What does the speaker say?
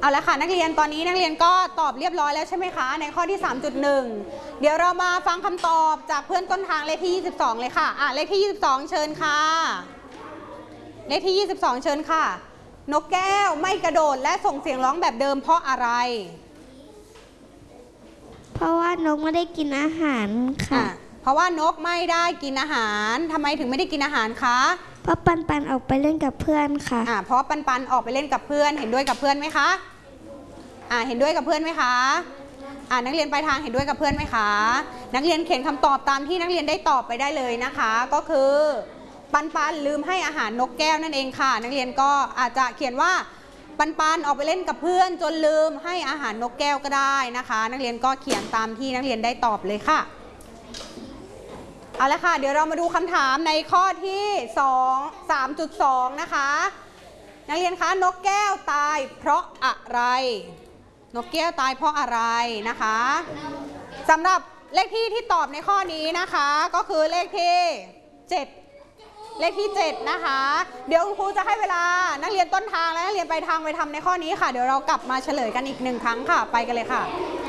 เอาละค่ะนักเรียนตอนนี้นักเรียนก็ตอบเรียบร้อยแล้วใช่ไหมคะในข้อที่ 3.1 เดี๋ยวเรามาฟังคำตอบจากเพื่อนต้นทางเลขที่ 22 เลยค่ะเลขที่ 22 เชิญค่ะเลขที่ 22 เชิญค่ะนกแก้วไม่กระโดดและส่งเสียงร้องแบบเดิมเพราะอะไรเพราะว่านกไม่ได้กินอาหารค่ะเพราะว่านกไม่ได้กินอาหารทำไมถึงไม่ได้กินอาหารคะเพราะปันปันออกไปเล่นกับเพื่อนค่ะเพราะปันปันออกไปเล่นกับเพื่อนเห็นด้วยกับเพื่อนไหมคะเห็นด้วยกับเพื่อนไหมคะนักเรียนปลายทางเห็นด้วยกับเพื่อนไหมคะนักเรียนเขียนคำตอบตามที่นักเรียนได้ตอบไปได้เลยนะคะก็คือปันปันลืมให้อาหารนกแก้วนั่นเองค่ะนักเรียนก็อาจจะเขียนว่าปันปันออกไปเล่นกับเพื่อนจนลืมให้อาหารนกแก้วก็ได้นะคะนักเรียนก็เขียนตามที่นักเรียนได้ตอบเลยค่ะเอาละค่ะเดี๋ยวเรามาดูคำถามในข้อที่ 3.2 นะคะนักเรียนคะนกแก้วตายเพราะอะไรนกแก้วตายเพราะอะไรนะคะสำหรับเลขที่ตอบในข้อนี้นะคะก็คือเลขที่7เลขที่7นะคะเดี๋ยวคุณครูจะให้เวลานักเรียนต้นทางและนักเรียนปลายทางไปทำในข้อนี้ค่ะเดี๋ยวเรากลับมาเฉลยกันอีก1 ครั้งค่ะไปกันเลยค่ะ